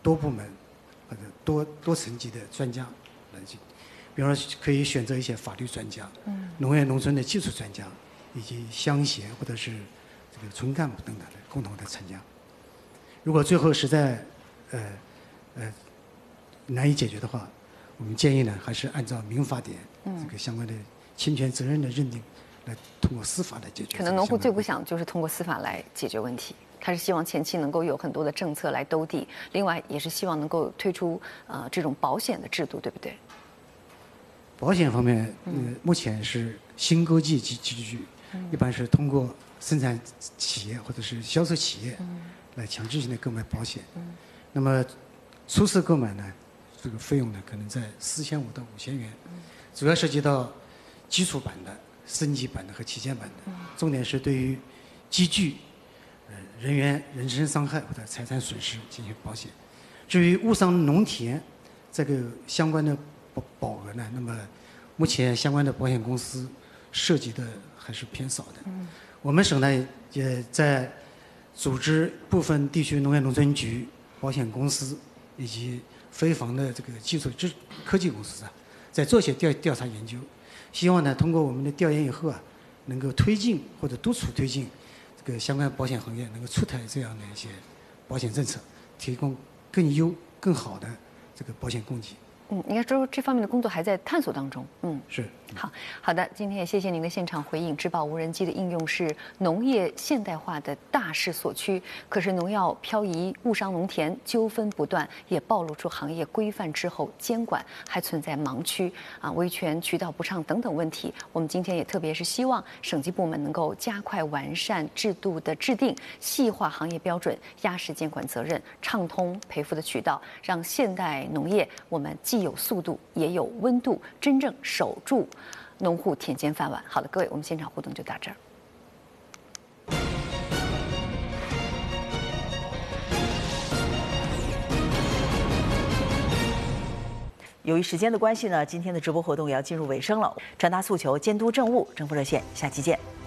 多部门或者多层级的专家来进，比方说可以选择一些法律专家、农业农村的技术专家，以及乡协或者是这个村干部等等的共同的参加。如果最后实在难以解决的话，我们建议呢，还是按照民法典这个相关的侵权责任的认定，来通过司法来解决。 可能农户最不想就是通过司法来解决问题，他是希望前期能够有很多的政策来兜底，另外也是希望能够推出这种保险的制度，对不对？ 保险方面，目前是新购计及集聚，一般是通过生产企业或者是销售企业来强制性的购买保险。那么初次购买呢，这个费用呢可能在4500到5000元，主要涉及到基础版的、升级版的和旗舰版的，重点是对于机具、人员人身伤害或者财产损失进行保险。至于误伤农田这个相关的保额呢，那么目前相关的保险公司涉及的还是偏少的。我们省呢也在组织部分地区农业农村局、保险公司以及非房的这个技术科技公司在做些调查研究，希望呢通过我们的调研以后能够推进或者督促推进这个相关保险行业能够出台这样的一些保险政策，提供更好的这个保险供给。 应该说这方面的工作还在探索当中。 是。 好的，今天也谢谢您的现场回应。植保无人机的应用是农业现代化的大势所趋，可是农药漂移、误伤农田、纠纷不断，也暴露出行业规范之后监管还存在盲区维权渠道不畅等等问题。我们今天也特别是希望省级部门能够加快完善制度的制定，细化行业标准，压实监管责任，畅通赔付的渠道，让现代农业我们既有速度也有温度，真正守住农户田间饭碗。好的，各位，我们现场互动就到这儿。 由于时间的关系呢，今天的直播活动也要进入尾声了。传达诉求，监督政务，政府热线，下期见。